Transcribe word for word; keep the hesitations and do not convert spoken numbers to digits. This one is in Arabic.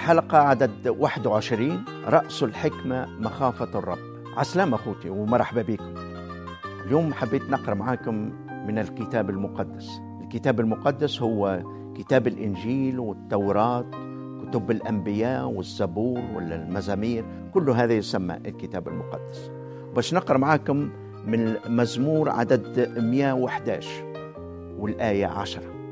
الحلقة عدد واحد وعشرين، رأس الحكمة مخافة الرب. عسلام أخوتي ومرحبا بكم. اليوم حبيت نقرأ معاكم من الكتاب المقدس. الكتاب المقدس هو كتاب الإنجيل والتوراة، كتب الأنبياء والزبور ولا المزامير، كل هذا يسمى الكتاب المقدس. باش نقرأ معاكم من مزمور عدد مئة وإحدى عشر والآية عشرة.